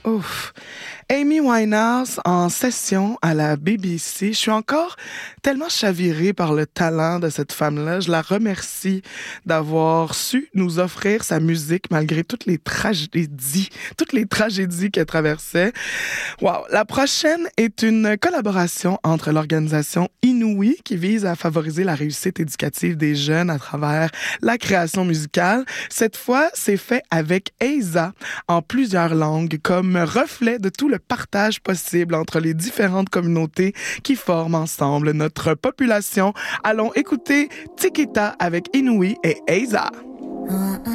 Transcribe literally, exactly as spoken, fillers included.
Ouf. Amy Winehouse en session à la B B C. Je suis encore tellement chavirée par le talent de cette femme-là. Je la remercie d'avoir su nous offrir sa musique malgré toutes les tragédies, toutes les tragédies qu'elle traversait. Wow. La prochaine est une collaboration entre l'organisation Inouï qui vise à favoriser la réussite éducative des jeunes à travers la création musicale. Cette fois, c'est fait avec Eiza en plusieurs langues comme reflet de tout le partage possible entre les différentes communautés qui forment ensemble notre population. Allons écouter Tikita avec Inouï et Eiza.